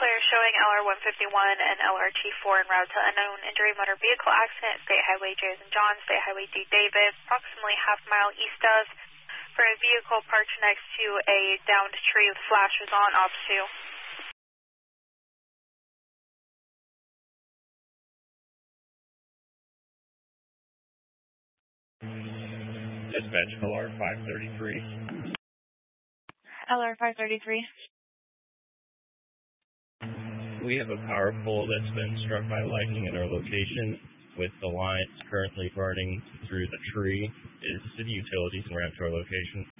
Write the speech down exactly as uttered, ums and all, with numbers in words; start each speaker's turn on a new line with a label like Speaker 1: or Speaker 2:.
Speaker 1: clear showing L R one fifty-one and L R T four en route to unknown injury motor vehicle accident, State Highway J as in John, State Highway D David, approximately half mile east of, for a vehicle parked next to a downed tree with flashers on, off two.
Speaker 2: Dispatch L R five thirty-three.
Speaker 1: L R five thirty-three.
Speaker 2: We have a power pole that's been struck by lightning at our location, with the lines currently running through the tree. Is City Utilities en route to our location?